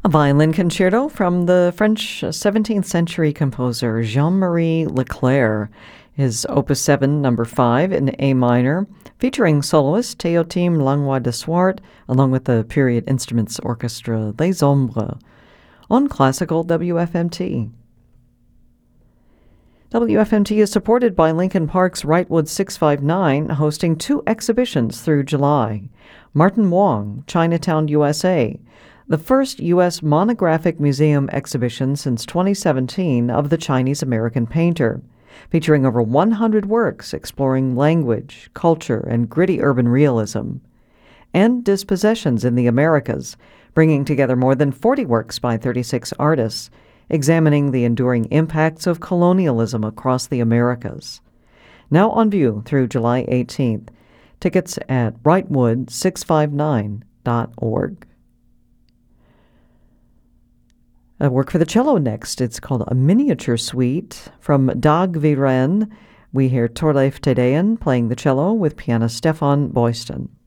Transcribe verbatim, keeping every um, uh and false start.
A violin concerto from the French seventeenth century composer Jean-Marie Leclerc, his Opus seven, number five in A minor, featuring soloist Théotime Langlois de Swart, along with the period instruments orchestra Les Ombres, on Classical W F M T. W F M T is supported by Lincoln Park's Wrightwood six five nine, hosting two exhibitions through July. Martin Wong, Chinatown, U S A, the first U S monographic museum exhibition since twenty seventeen of the Chinese-American painter, featuring over one hundred works exploring language, culture, and gritty urban realism. And Dispossessions in the Americas, bringing together more than forty works by thirty-six artists, examining the enduring impacts of colonialism across the Americas. Now on view through July eighteenth. Tickets at wrightwood six five nine dot org. A work for the cello next. It's called A Miniature Suite from Dag Viren. We hear Torleif Tedean playing the cello with pianist Stefan Boysten.